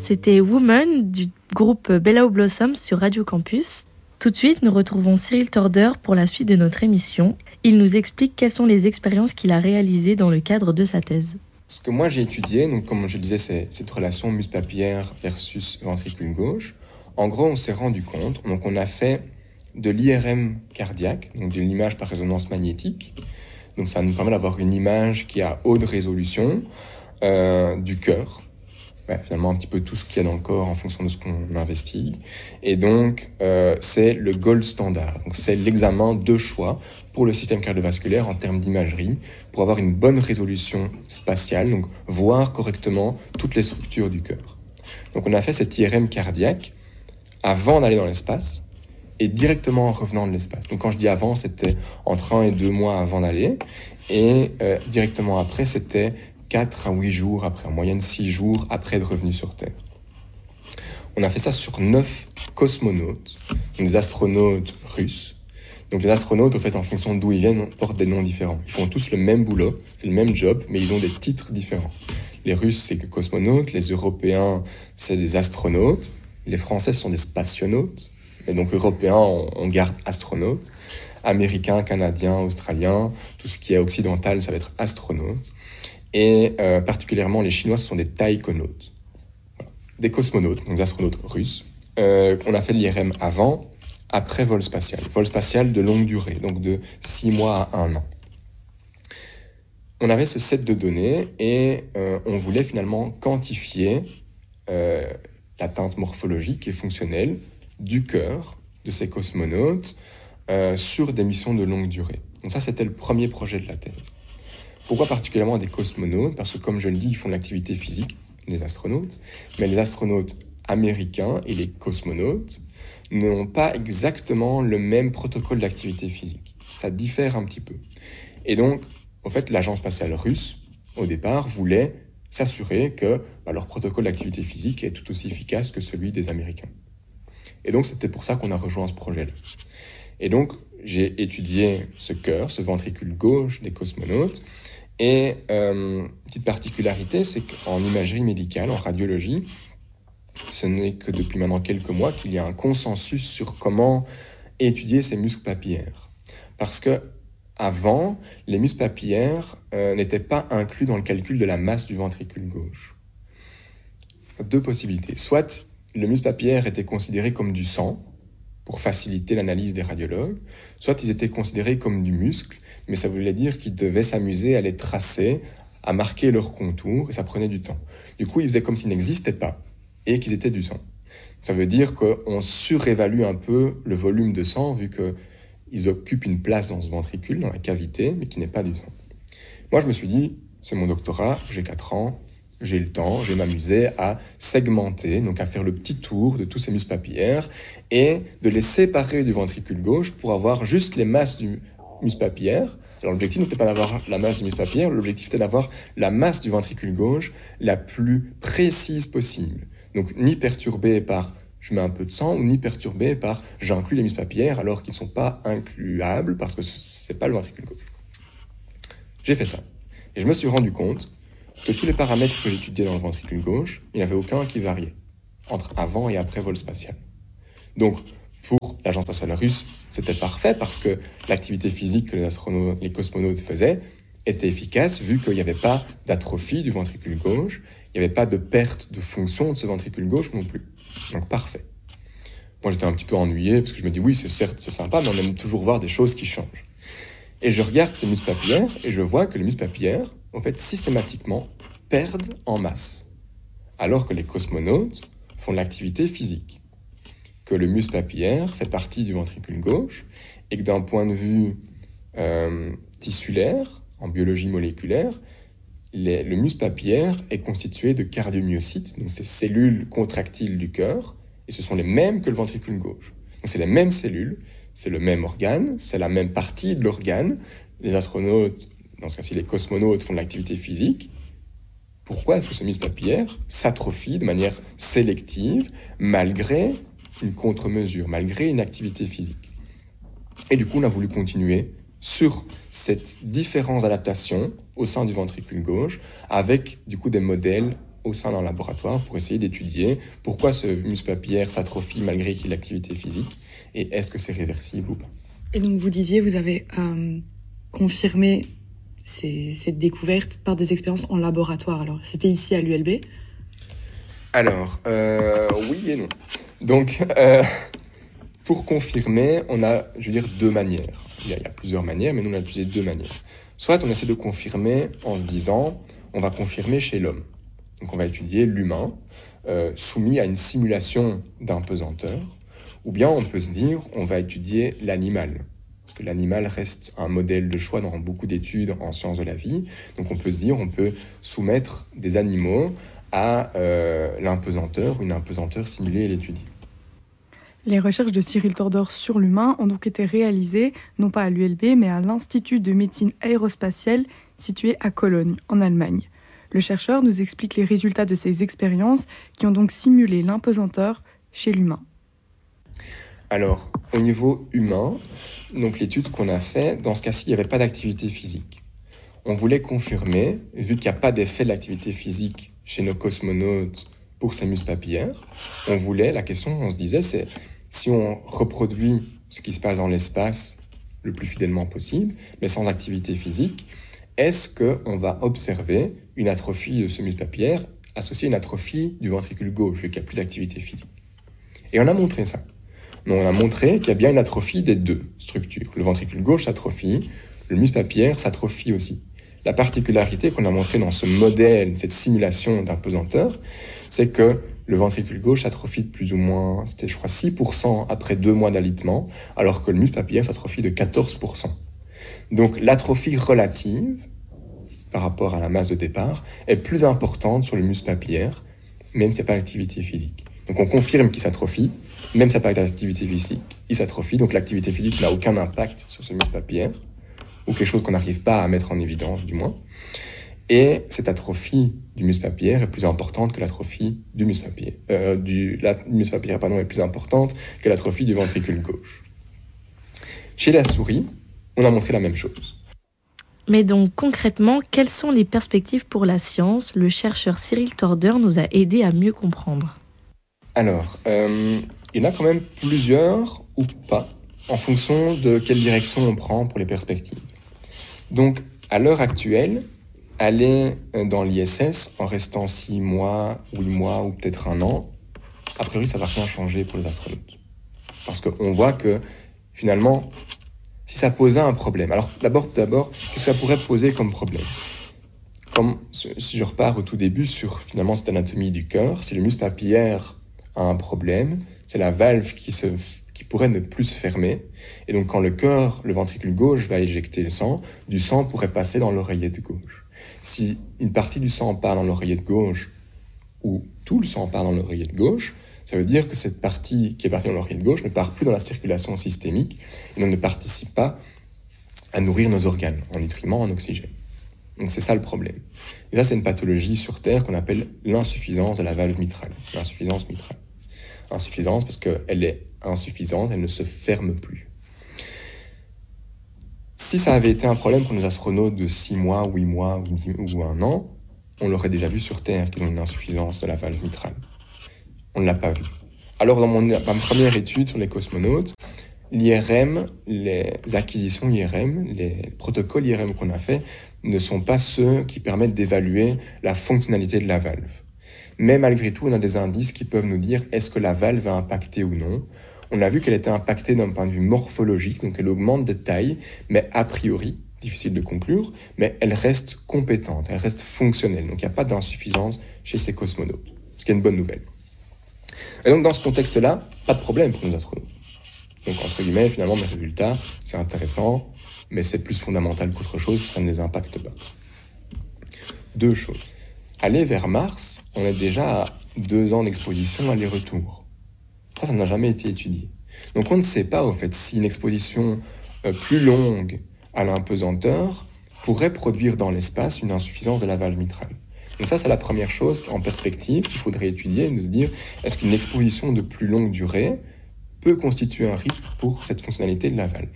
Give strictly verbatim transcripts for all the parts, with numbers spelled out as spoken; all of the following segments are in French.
C'était Woman du groupe Bellow Blossoms sur Radio Campus. Tout de suite, nous retrouvons Cyril Torder pour la suite de notre émission. Il nous explique quelles sont les expériences qu'il a réalisées dans le cadre de sa thèse. Ce que moi j'ai étudié, donc comme je disais, c'est cette relation muscle papillaire versus ventricule gauche. En gros, on s'est rendu compte, donc on a fait de l'I R M cardiaque, donc de l'image par résonance magnétique. Donc ça nous permet d'avoir une image qui a haute résolution euh, du cœur. Ouais, finalement un petit peu tout ce qu'il y a dans le corps en fonction de ce qu'on investigue. Et donc, euh, c'est le gold standard. Donc, c'est l'examen de choix pour le système cardiovasculaire en termes d'imagerie, pour avoir une bonne résolution spatiale, donc voir correctement toutes les structures du cœur. Donc, on a fait cet I R M cardiaque avant d'aller dans l'espace et directement en revenant de l'espace. Donc, quand je dis avant, c'était entre un et deux mois avant d'aller. Et euh, directement après, c'était quatre à huit jours après, en moyenne six jours après être revenu sur Terre. On a fait ça sur neuf cosmonautes, des astronautes russes. Donc les astronautes, au fait, en fonction d'où ils viennent, portent des noms différents. Ils font tous le même boulot, c'est le même job, mais ils ont des titres différents. Les Russes, c'est que cosmonautes, les Européens, c'est des astronautes, les Français sont des spationautes, et donc Européens, on, on garde astronautes. Américains, Canadiens, Australiens, tout ce qui est occidental, ça va être astronaute. Et euh, particulièrement les Chinois, ce sont des taïkonautes, voilà. Des cosmonautes, donc des astronautes russes. Euh, on a fait l'I R M avant, après vol spatial. Vol spatial de longue durée, donc de six mois à un an. On avait ce set de données et euh, on voulait finalement quantifier euh, l'atteinte morphologique et fonctionnelle du cœur de ces cosmonautes euh, sur des missions de longue durée. Donc ça, c'était le premier projet de la thèse. Pourquoi particulièrement des cosmonautes ? Parce que, comme je le dis, ils font de l'activité physique, les astronautes, mais les astronautes américains et les cosmonautes n'ont pas exactement le même protocole d'activité physique. Ça diffère un petit peu. Et donc, en fait, l'agence spatiale russe, au départ, voulait s'assurer que bah, leur protocole d'activité physique est tout aussi efficace que celui des Américains. Et donc, c'était pour ça qu'on a rejoint ce projet-là. Et donc, j'ai étudié ce cœur, ce ventricule gauche des cosmonautes. Et euh, petite particularité, c'est qu'en imagerie médicale, en radiologie, ce n'est que depuis maintenant quelques mois qu'il y a un consensus sur comment étudier ces muscles papillaires. Parce que avant, les muscles papillaires euh, n'étaient pas inclus dans le calcul de la masse du ventricule gauche. Deux possibilités. Soit le muscle papillaire était considéré comme du sang, pour faciliter l'analyse des radiologues, soit ils étaient considérés comme du muscle, mais ça voulait dire qu'ils devaient s'amuser à les tracer, à marquer leurs contours, et ça prenait du temps. Du coup, ils faisaient comme s'ils n'existaient pas, et qu'ils étaient du sang. Ça veut dire qu'on surévalue un peu le volume de sang, vu qu'ils occupent une place dans ce ventricule, dans la cavité, mais qui n'est pas du sang. Moi, je me suis dit, c'est mon doctorat, j'ai quatre ans, j'ai le temps, je vais m'amuser à segmenter, donc à faire le petit tour de tous ces muscles papillaires et de les séparer du ventricule gauche pour avoir juste les masses du muscle papillaire. Alors l'objectif n'était pas d'avoir la masse du muscle papillaire, l'objectif était d'avoir la masse du ventricule gauche la plus précise possible. Donc ni perturbée par je mets un peu de sang ou ni perturbée par j'inclus les muscles papillaires alors qu'ils ne sont pas incluables parce que ce n'est pas le ventricule gauche. J'ai fait ça et je me suis rendu compte que tous les paramètres que j'étudiais dans le ventricule gauche, il n'y en avait aucun qui variait entre avant et après vol spatial. Donc, pour l'agence spatiale russe, c'était parfait parce que l'activité physique que les astronautes, les cosmonautes faisaient était efficace vu qu'il n'y avait pas d'atrophie du ventricule gauche, il n'y avait pas de perte de fonction de ce ventricule gauche non plus. Donc, parfait. Moi, j'étais un petit peu ennuyé parce que je me dis, oui, c'est certes, c'est sympa, mais on aime toujours voir des choses qui changent. Et je regarde ces muscles papillaires et je vois que les muscles papillaires, en fait, systématiquement, perdent en masse. Alors que les cosmonautes font de l'activité physique. Que le muscle papillaire fait partie du ventricule gauche et que d'un point de vue euh, tissulaire, en biologie moléculaire, les, le muscle papillaire est constitué de cardiomyocytes, donc ces cellules contractiles du cœur, et ce sont les mêmes que le ventricule gauche. Donc c'est les mêmes cellules, c'est le même organe, c'est la même partie de l'organe. Les astronautes, dans ce cas-ci les cosmonautes, font de l'activité physique. Pourquoi est-ce que ce muscle papillaire s'atrophie de manière sélective malgré une contre-mesure, malgré une activité physique? Et du coup, on a voulu continuer sur cette différentes adaptations au sein du ventricule gauche avec du coup des modèles au sein d'un laboratoire pour essayer d'étudier pourquoi ce muscle papillaire s'atrophie malgré qu'il y ait l'activité physique et est-ce que c'est réversible ou pas. Et donc vous disiez, vous avez euh, confirmé ces, cette découverte par des expériences en laboratoire. Alors c'était ici à l'U L B? Alors, euh, oui et non. Donc, euh, pour confirmer, on a, je veux dire, deux manières. Il y a, il y a plusieurs manières, mais nous on a utilisé deux manières. Soit on essaie de confirmer en se disant, on va confirmer chez l'homme. Donc on va étudier l'humain euh, soumis à une simulation d'un pesanteur. Ou bien on peut se dire, on va étudier l'animal. Parce que l'animal reste un modèle de choix dans beaucoup d'études en sciences de la vie. Donc on peut se dire, on peut soumettre des animaux à euh, l'impesanteur, une impesanteur simulée et l'étudier. Les recherches de Cyril Tordeur sur l'humain ont donc été réalisées, non pas à l'U L B, mais à l'Institut de médecine aérospatiale situé à Cologne, en Allemagne. Le chercheur nous explique les résultats de ces expériences qui ont donc simulé l'impesanteur chez l'humain. Alors, au niveau humain, donc l'étude qu'on a faite, dans ce cas-ci, il n'y avait pas d'activité physique. On voulait confirmer, vu qu'il n'y a pas d'effet de l'activité physique chez nos cosmonautes pour ces muscles papillaires, on voulait, la question on se disait, c'est si on reproduit ce qui se passe dans l'espace le plus fidèlement possible, mais sans activité physique, est-ce qu'on va observer une atrophie de ce muscle papillaire associée à une atrophie du ventricule gauche, vu qu'il n'y a plus d'activité physique? Et on a montré ça. Donc on a montré qu'il y a bien une atrophie des deux structures. Le ventricule gauche s'atrophie, le muscle papillaire s'atrophie aussi. La particularité qu'on a montrée dans ce modèle, cette simulation d'impesanteur, c'est que le ventricule gauche s'atrophie de plus ou moins, c'était je crois six pour cent après deux mois d'alitement, alors que le muscle papillaire s'atrophie de quatorze pour cent. Donc l'atrophie relative, par rapport à la masse de départ, est plus importante sur le muscle papillaire, même s'il n'y a pas d'activité physique. Donc on confirme qu'il s'atrophie, même s'il n'y a pas d'activité physique, il s'atrophie, donc l'activité physique n'a aucun impact sur ce muscle papillaire, ou quelque chose qu'on n'arrive pas à mettre en évidence, du moins. Et cette atrophie du muscle papillaire est plus importante que l'atrophie du muscle papillaire. Euh, du, la, du muscle papillaire, pardon, est plus importante que l'atrophie du ventricule gauche. Chez la souris, on a montré la même chose. Mais donc concrètement, quelles sont les perspectives pour la science? Le chercheur Cyril Tordeur nous a aidés à mieux comprendre. Alors, euh, il y en a quand même plusieurs ou pas, en fonction de quelle direction on prend pour les perspectives. Donc, à l'heure actuelle, aller dans l'I S S en restant six mois, huit mois ou peut-être un an, a priori, ça va rien changer pour les astronautes. Parce qu'on voit que, finalement, si ça posait un problème... Alors, d'abord, d'abord, qu'est-ce que ça pourrait poser comme problème? Comme si je repars au tout début sur, finalement, cette anatomie du cœur, si le muscle papillaire a un problème, c'est la valve qui se... qui pourrait ne plus se fermer. Et donc, quand le cœur, le ventricule gauche va éjecter le sang, du sang pourrait passer dans l'oreillette gauche. Si une partie du sang part dans l'oreillette gauche, ou tout le sang part dans l'oreillette gauche, ça veut dire que cette partie qui est partie dans l'oreillette gauche ne part plus dans la circulation systémique, et donc ne participe pas à nourrir nos organes, en nutriments, en oxygène. Donc c'est ça le problème. Et ça, c'est une pathologie sur Terre qu'on appelle l'insuffisance de la valve mitrale. L'insuffisance mitrale. Insuffisance parce qu'elle est insuffisante, elle ne se ferme plus. Si ça avait été un problème pour nos astronautes de six mois, huit mois ou un an, on l'aurait déjà vu sur Terre qu'ils ont une insuffisance de la valve mitrale. On ne l'a pas vu. Alors dans mon, ma première étude sur les cosmonautes, l'I R M, les acquisitions I R M, les protocoles I R M qu'on a fait ne sont pas ceux qui permettent d'évaluer la fonctionnalité de la valve. Mais malgré tout, on a des indices qui peuvent nous dire est-ce que la valve va impacter ou non. On a vu qu'elle était impactée d'un point de vue morphologique, donc elle augmente de taille, mais a priori, difficile de conclure, mais elle reste compétente, elle reste fonctionnelle. Donc il n'y a pas d'insuffisance chez ces cosmonautes, ce qui est une bonne nouvelle. Et donc dans ce contexte-là, pas de problème pour nos astronautes. Donc entre guillemets, finalement, mes résultats, c'est intéressant, mais c'est plus fondamental qu'autre chose, ça ne les impacte pas. Deux choses. Aller vers Mars, on est déjà à deux ans d'exposition aller-retour. Ça, ça n'a jamais été étudié. Donc on ne sait pas, au fait, si une exposition euh, plus longue à l'impesanteur pourrait produire dans l'espace une insuffisance de la valve mitrale. Donc ça, c'est la première chose en perspective qu'il faudrait étudier, de se dire, est-ce qu'une exposition de plus longue durée peut constituer un risque pour cette fonctionnalité de la valve?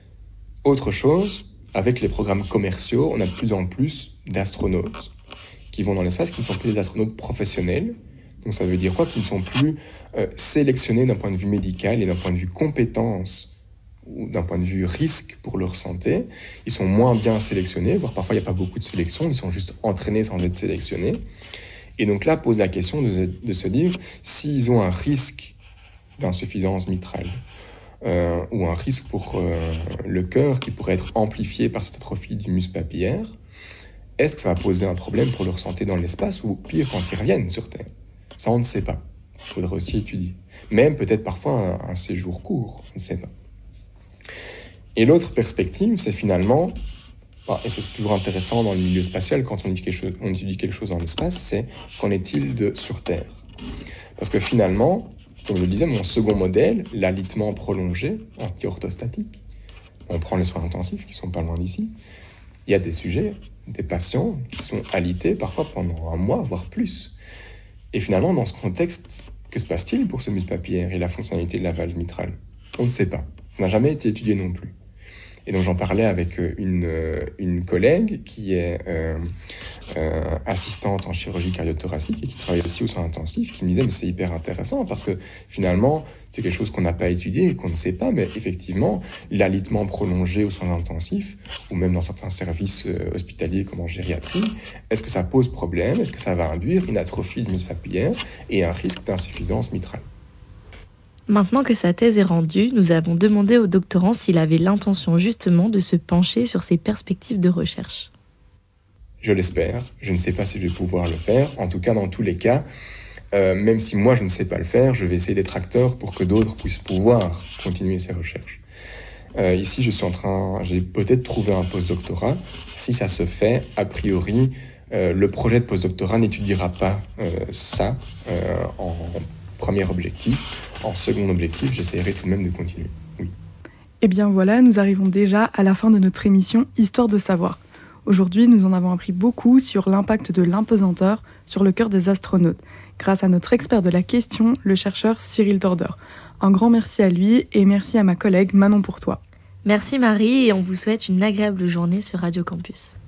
Autre chose, avec les programmes commerciaux, on a de plus en plus d'astronautes qui vont dans l'espace, qui ne sont plus des astronautes professionnels. Donc ça veut dire quoi? Qui ne sont plus euh, sélectionnés d'un point de vue médical et d'un point de vue compétence ou d'un point de vue risque pour leur santé. Ils sont moins bien sélectionnés, voire parfois il n'y a pas beaucoup de sélection, ils sont juste entraînés sans être sélectionnés. Et donc là, pose la question de, de se dire s'ils ont un risque d'insuffisance mitrale euh, ou un risque pour euh, le cœur qui pourrait être amplifié par cette atrophie du muscle papillaire, est-ce que ça va poser un problème pour leur santé dans l'espace ou pire quand ils reviennent sur Terre? Ça, on ne sait pas. Il faudrait aussi étudier. Même peut-être parfois un, un séjour court, on ne sait pas. Et l'autre perspective, c'est finalement, et c'est toujours intéressant dans le milieu spatial quand on étudie quelque chose, on étudie quelque chose dans l'espace, c'est qu'en est-il de sur Terre? Parce que finalement, comme je le disais, mon second modèle, l'alitement prolongé, anti-orthostatique, on prend les soins intensifs qui sont pas loin d'ici, il y a des sujets, des patients qui sont alités parfois pendant un mois, voire plus. Et finalement, dans ce contexte, que se passe-t-il pour ce muscle papillaire et la fonctionnalité de la valve mitrale? On ne sait pas. Ça n'a jamais été étudié non plus. Et donc j'en parlais avec une, une collègue qui est euh, euh, assistante en chirurgie cardio-thoracique et qui travaille aussi aux soins intensifs, qui me disait mais c'est hyper intéressant parce que finalement c'est quelque chose qu'on n'a pas étudié et qu'on ne sait pas, mais effectivement l'alitement prolongé aux soins intensifs ou même dans certains services hospitaliers comme en gériatrie, est-ce que ça pose problème? Est-ce que ça va induire une atrophie du muscle papillaire et un risque d'insuffisance mitrale? Maintenant que sa thèse est rendue, nous avons demandé au doctorant s'il avait l'intention justement de se pencher sur ses perspectives de recherche. Je l'espère. Je ne sais pas si je vais pouvoir le faire. En tout cas, dans tous les cas, euh, même si moi je ne sais pas le faire, je vais essayer d'être acteur pour que d'autres puissent pouvoir continuer ces recherches. Euh, ici, je suis en train, j'ai peut-être trouvé un postdoctorat. Si ça se fait, a priori, euh, le projet de postdoctorat n'étudiera pas euh, ça euh, en premier objectif. En second objectif, j'essaierai tout de même de continuer. Oui. Et bien voilà, nous arrivons déjà à la fin de notre émission Histoire de savoir. Aujourd'hui, nous en avons appris beaucoup sur l'impact de l'impesanteur sur le cœur des astronautes, grâce à notre expert de la question, le chercheur Cyril Torder. Un grand merci à lui et merci à ma collègue Manon Pourtois. Merci Marie et on vous souhaite une agréable journée sur Radio Campus.